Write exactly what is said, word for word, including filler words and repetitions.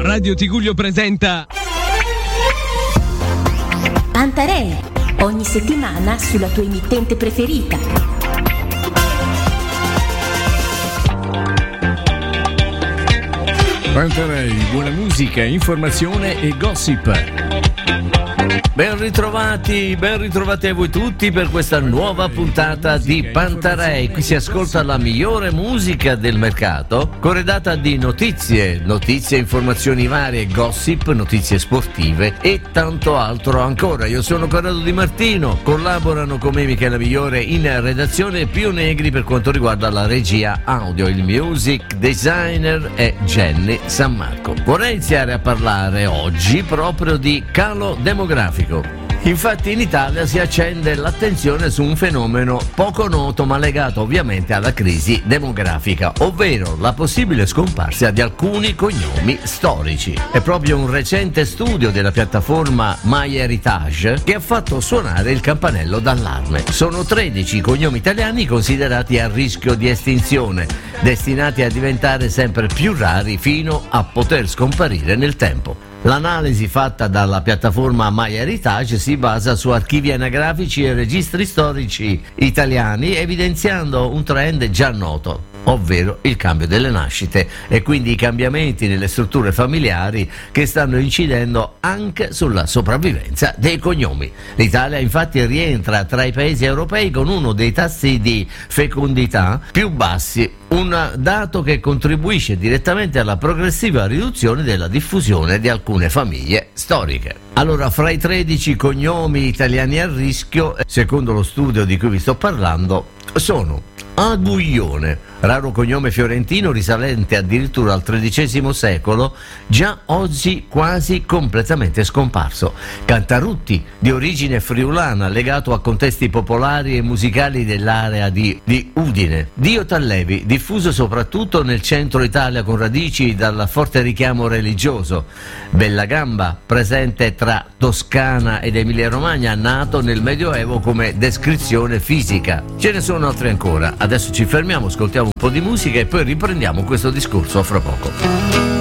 Radio Tigullio presenta Pantarei, ogni settimana sulla tua emittente preferita. Pantarei, buona musica, informazione e gossip. Ben ritrovati, ben ritrovati a voi tutti per questa nuova puntata di Pantarei. Qui si ascolta la migliore musica del mercato, corredata di notizie, notizie, informazioni varie, gossip, notizie sportive e tanto altro ancora. Io sono Corrado Di Martino, collaborano con me Michela Migliore in redazione e Pio Negri per quanto riguarda la regia audio. Il music designer è Jenny San Marco. Vorrei iniziare a parlare oggi proprio di calo demografico. Infatti in Italia si accende l'attenzione su un fenomeno poco noto ma legato ovviamente alla crisi demografica, ovvero la possibile scomparsa di alcuni cognomi storici. È proprio un recente studio della piattaforma MyHeritage che ha fatto suonare il campanello d'allarme. Sono tredici cognomi italiani considerati a rischio di estinzione, destinati a diventare sempre più rari fino a poter scomparire nel tempo. L'analisi fatta dalla piattaforma MyHeritage si basa su archivi anagrafici e registri storici italiani, evidenziando un trend già noto, ovvero il cambio delle nascite e quindi i cambiamenti nelle strutture familiari che stanno incidendo anche sulla sopravvivenza dei cognomi. L'Italia infatti rientra tra i paesi europei con uno dei tassi di fecondità più bassi, un dato che contribuisce direttamente alla progressiva riduzione della diffusione di alcune famiglie storiche. Allora, fra i tredici cognomi italiani a rischio, secondo lo studio di cui vi sto parlando, sono Aguglione, raro cognome fiorentino risalente addirittura al tredicesimo secolo, già oggi quasi completamente scomparso. Cantarutti, di origine friulana, legato a contesti popolari e musicali dell'area di, di Udine. Dio Tallevi, diffuso soprattutto nel centro Italia con radici dal forte richiamo religioso. Bellagamba, presente tra Toscana ed Emilia Romagna, nato nel Medioevo come descrizione fisica. Ce ne sono altri ancora. Adesso ci fermiamo, ascoltiamo un po' di musica e poi riprendiamo questo discorso fra poco.